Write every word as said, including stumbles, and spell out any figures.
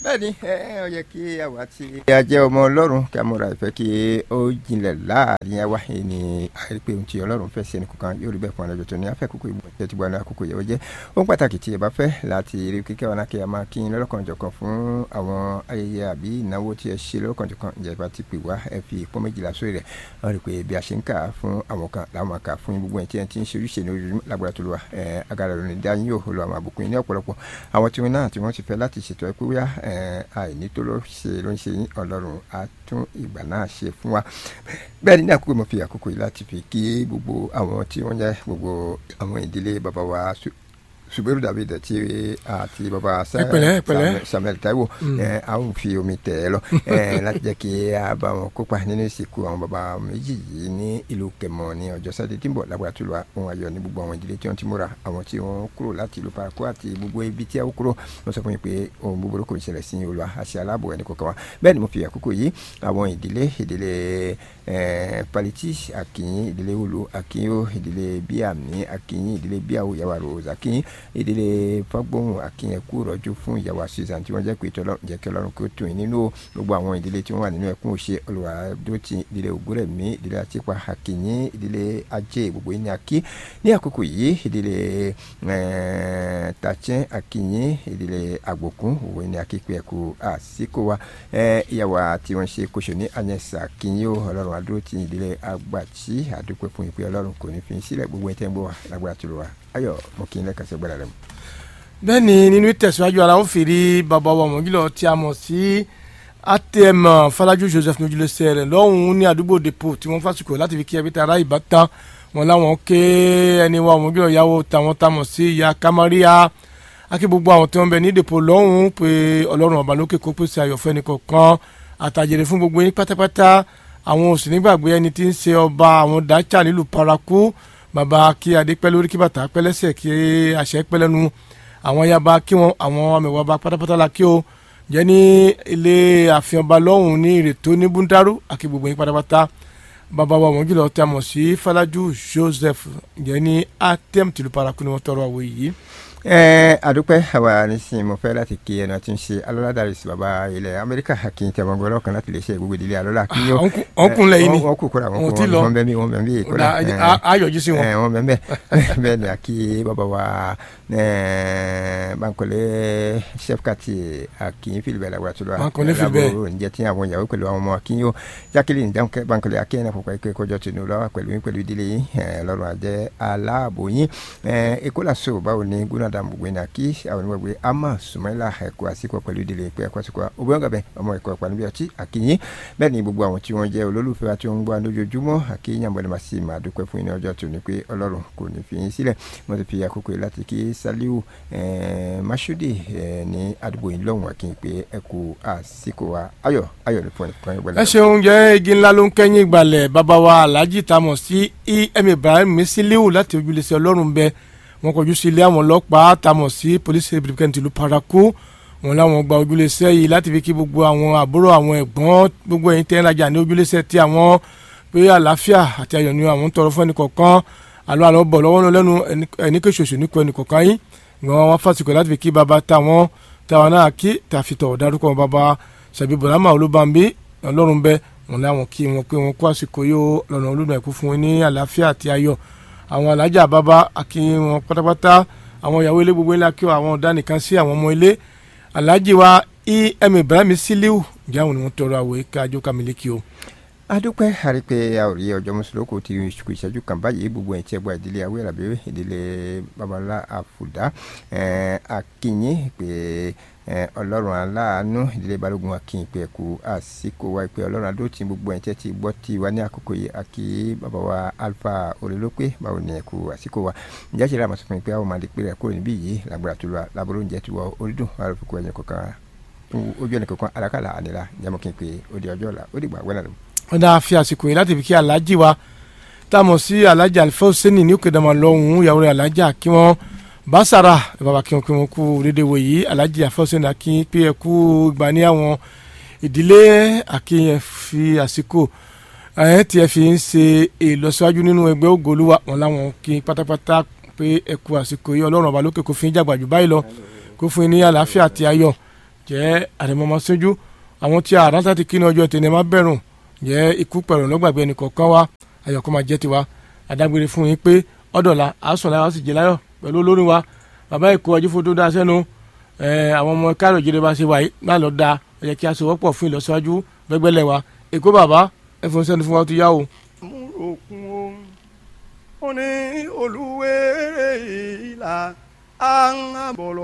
bẹ́ẹ̀ni ẹ ọ yẹ kí àwa tí a jẹ́ ọmọ Ọlọ́run kí a múra ìfẹ́ kí ó jinlẹ̀ láàrin àwa ní àìpé ohun tí Ọlọ́run fẹ́ ṣe nìkan yóò rí bẹ́ẹ̀ fún ọlọ́jọ́ tó ní afẹ́ kókó ìbò tẹ́tí gbọ́n ní àkókò yẹ̀wò jẹ́ ohun pàtàkì tí ẹ bá fẹ́ láti rí kíkẹ́ wọn kí a máa kí n lọ́lọ́kanjọ̀kan fún àwọn ayẹyẹ àbí ìnáwó tí ẹ ṣe lọ́lọ́kanjọ̀kan ǹjẹ́ bá ti pè wá ẹ fi pọ́n méjìlá sórí rẹ̀ wọ́n rí pé bí a ṣe ń kà fún àwọn kan làwọn kà fún gbogbo ẹ̀ tí ẹ ti ń ṣe ojúṣe ní ojú lágbára tó lọ wa agara rẹ̀ ní dáyé yóò lọ àwọn àbùkù ní ọ̀pọ̀lọpọ̀ àwọn tí wọn náà tí wọ́n ti fẹ́ láti ṣètò ẹ pé wíyá àìní tó ló ṣe ló ń ṣe yín Ọlọ́run á tún ìgbà náà ṣe fún wa bẹ́ẹ̀ ni ní àkókò mo fi àkókò yìí láti fi kí gbogbo àwọn tí wọ́n jẹ́ gbogbo àwọn ìdílé bàbá wa Suberu David àti àti bàbá Samuel Taiwo a ó fi omi tẹ̀ ẹ́ lọ láti jẹ́ kí a bá wọn kópa nínú ìsìnkú àwọn bàbá méjì yìí ní ìlú Kẹmọ ní ọjọ́ sátidé tí ń bọ̀ lágbára tó lọ àwọn ayọ̀ ní gbogbo àwọn ìdílé tí wọ́n ti múra àwọn tí wọ́n kúrò láti ìlú Parakou àti gbogbo ibi tí a ó kúrò wọ́n sọ fún mi pé ohun búburú kò ṣẹlẹ̀ sí Olúwa àṣẹ aláàbò ẹni kọ̀ọ̀kan wa bẹ́ẹ̀ ni mo fi àkókò yìí àwọn ìdílé ìdílé Paliti Akinyin ìdílé Olu Akinyo ìdílé Bíàmí Akinyin ìdílé Bíàwó Yàwá Rose Akinyin ìdílé Fagbóhùn Akinyin kú rọ̀jú fún ìyàwó Susan tí wọ́n jẹ́ pé jẹ́ kí Ọlọ́run kó tún nínú gbogbo àwọn ìdílé tí wọ́n wà nínú ẹkún òṣè Olùwàdótì ìdílé Ògúnrẹ̀mí ìdílé Àtìpà Akinyin ìdílé Ajé gbogbo yìí ní akí ní àkókò yìí ìdílé Tàchẹ́ Akinyin ìdílé Àgbòkún gbogbo yìí ní akí pé ẹkú àsìkò wa ìyàwó tí wọ́n ṣe kóṣò ní Agnes Akinyin Ọlọ́run Àdótì ìdílé Àgbàtí àdúpẹ́ fún ìpè Ọlọ́run kò ní fi sílẹ̀ gbogbo ẹ̀ tẹ́ ń bọ̀ wá lágbára tó lọ wa ayọ̀ mo kí n lẹ́kàn sí gbọ́dọ̀ rẹ̀ mu. bẹ́ẹ̀ ni nínú ìtẹ̀síwájú ara ó fèrè bàbá wa mọ̀gílọ̀ tí a mọ̀ sí atm Falaju Joseph ní ojúlẹ̀sẹ̀ rẹ̀ lọ́hùn-ún ní àdúgbò depo tí wọ́n fásitì láti fi kí ẹbí tara ìbátan wọn láwọn ké ẹni wa mọ̀gílọ̀ ìyàwó tàwọn tamọ̀ sí ìyá Kamaria akí gbogbo àwọn tí wọ́n bẹ ní depo lọ́hùn-ún pé Ọlọ́run ọba lókè kó pèsè ayọ̀fẹ́ nìkọ̀ọ̀kan àtàjèrè fún gbogbo yín pátápátá àwọn òsì nígbàgbé ẹni tí ń ṣe ọba àwọn dájà nílùú Parakou bàbá kí adé pẹ́ lórí kí bàtà pẹ́ lẹ́sẹ̀ kí àṣẹ pẹ́ lẹ́nu àwọn yaba kí wọn àwọn amẹ̀wà bá pátápátá la kí o jẹ́ ní ilé ààfin ọba lọ́hùn ní ìrètò ní Búndàrú àkí gbogbo yín pátápátá bàbá wa wọ́n jùlọ tí a mọ̀ sí Falaju Joseph jẹ́ ní atm tìlú Parakou ni wọ́n tọrọ àwọ̀ yìí. ẹ àdúpẹ́ àwa nísìnyí mo fẹ́ láti kí ẹnu àti ń ṣe alọ́lá dàrísì bàbá ilẹ̀ Amẹ́ríkà kí n tẹ ọmọ gbọ́dọ̀ kan láti lè ṣe gbogbo ìdílé alọ́lá kí yóò ọkùn lẹ́yìn ni wọ́n kú kóra wọ́n kú wọ́n bẹ́ẹ̀ mi wọ́n bẹ́ẹ̀ mi kóra ayọ̀jú sí wọn wọ́n bẹ́ẹ̀ bẹ́ẹ̀ bẹ́ẹ̀ ni àkí bàbá wa Bankole Shefkati Akin Philbert lágbára tó lọ Bankole Philbert ǹjẹ́ tí àwọn ìyàwó pẹ̀lú àwọn ọmọ Akin yóò Jacqueline Bankole Akin náà fọpọ̀ ẹ̀kọ́ kọjọ́ tìǹbù lọ́wọ́ pẹ̀lú pẹ̀lú ìdílé yín lọ́rùn àjẹ́ aláàbò yín ekolaso báwo ni gúnàdà gbogbo iná kí àwọn ìwé ama Sumaila ẹ̀kọ́ àsìkò pẹ̀lú ìdílé ìpè ẹ̀kọ́ àsìkò òbí ọ̀gá bẹ́ẹ̀ ọmọ ẹ̀kọ́ ìpànìbí ọtí Akinyin bẹ́ẹ̀ ni gbogbo àwọn tí wọ́n jẹ́ olólùfẹ́ wa tí wọ́n ń gbọ́ lójoojúmọ́ Akinyin àbọ̀lẹ̀ máa sì máa dúpẹ́ fún yín ní ọjọ́ tó ní pé Ọlọ́run kò ní fi yín sílẹ̀ mo ti fi àkókò yìí láti kí Saliu Masudi ní àdúgbò yìí lọ́hùn Akinyin pé ẹ kú àsìkò wa ayọ̀ ayọ̀ ní fún ẹ. ẹ ṣeun jẹ́ igi ńlá ló ń kẹ́yìn ìgbàlẹ̀ bàbá wa Alhaji tamọ̀ sí em Ibrahim Misiliu láti ojúlẹ̀sẹ̀ Ọlọ́run bẹ́ẹ̀ wọ́n kọjú sí ilé àwọn ọlọ́pàá tamọ̀ sí police republican tìlú Parakou wọn láwọn gba ojúlẹ̀sẹ̀ yìí láti fi kí gbogbo àwọn àbúrò àwọn ẹ̀gbọ́n gbogbo ẹ̀yin tẹ́ ń rajà ní ojúlẹ̀sẹ̀ tí àwọn pé àlàáfíà àti ayọ̀ ni àwọn ń tọrọ fún ẹnì kọ̀ọ̀kan àlọ́ àlọ́ bọ̀ lọ́wọ́ lẹ́nu ẹni kéṣoṣo nípa ẹnì kọ̀ọ̀kan yín ìgbọ̀n wọn fásitì láti fi kí bàbá táwọn táwọn náà kí tàfitọ̀ dárúkọ bàbá Ṣàbí Bùrámà Olúbàmbí Ọlọ́run bẹ wọn láwọn kí wọn pé wọn kó àsìkò yóò lọ́nà olúdùn ẹ̀kú fún wọn ní àlàáfíà àti ayọ̀ àwọn alájà bàbá akí wọn pátápátá àwọn ìyàwó ilé gbogbo ilé akí àwọn ọ̀dà nìkan sí àwọn ọmọ ilé alájì wa em Ibrahim Siliu jẹ́ àwọn ni wọ́n tọrọ àwọ̀ kájọ kàmílẹ́kì o. adúpẹ́ àrípẹ́ àwòrí ọjọ́ mùsùlùkù ti kù ìṣẹ́jú kan báyìí gbogbo ẹ̀ tí ẹ gbọ́ ìdílé awẹ́rẹ́bẹ́ ìdílé babalá àfùdá Akinyin pé Ọlọ́run aláàánú ìdílé balógun Akinyin pé ẹ̀kú àsìkò wa pé Ọlọ́run adótì gbogbo ẹ̀ tí ẹ ti gbọ́ ti wá ní àkókò yìí àkí bàbá wa Alpha Olólópé báwo ni ẹ̀kú àsìkò wa ǹjẹ́ ṣe láàmú sọ fún mi pé àwọn máa lè pè rẹ̀ kúrò níbí yìí lágbára tó lọ lábúrò oúnjẹ tí wọ́n orídùn àrùkù ẹ̀yìn kọ̀ọ̀kan ojú ẹnì kọ̀ọ̀kan alákàlà àníla jẹ́mọ́ kí n pé ó di ọjọ́ ọ̀la ó dìgbà wẹ́nà lọ. wọ́n dáa fi àsìkò yìí láti fi kí aláàjì wa táàmù sí aláàjì Alfa Hussein ní òkè dàmà lọ́hùn-ún ìyàwó rẹ̀ aláàjà kí wọ́n Basara bàbá kí wọn kí wọn kú dédé wò yìí Alhaji Alfa Hussein Akin pé ẹ kú ìgbà ní àwọn ìdílé Akin fi àsìkò ẹ tí ẹ fi ń ṣe ìlọsíwájú nínú ẹgbẹ́ Ògolúwa wọn láwọn kí pátápátá pé ẹ kú àsìkò yìí Ọlọ́run ọba lókè kó fi ń jàgbàjù báyìí lọ kó fún yín ní àlàáfíà àti ayọ̀ jẹ́ àrẹ̀mọ́mọ́ sójú àwọn tí a rántá ti kí ní ọjọ́ tẹ̀lé má bẹ̀rùn jẹ́ ikú pẹ̀rù lọ́gbàgbé ẹnì kọ̀ọ̀kan wa ayọ̀kọ́ máa jẹ́ tiwa adágbére fún yín pé ọ̀dọ̀la àásùn láyọ̀ sì jẹ́ láyọ̀ pẹ̀lú olórin wa bàbá èkó ọjọ́fó tó dá sẹ́nu àwọn ọmọ káàrọ̀ jẹ́rẹ́ bá ṣe wà yìí má lọ da ó yẹ kí a ṣe wọ́pọ̀ fún ìlọsíwájú gbẹgbẹ́lẹ̀ wa èkó bàbá ẹ̀fọn sẹ́nu fún wa tó yá o. Múròkun ó ní olúwèrè ìlà àwọn àbọ̀lọ̀.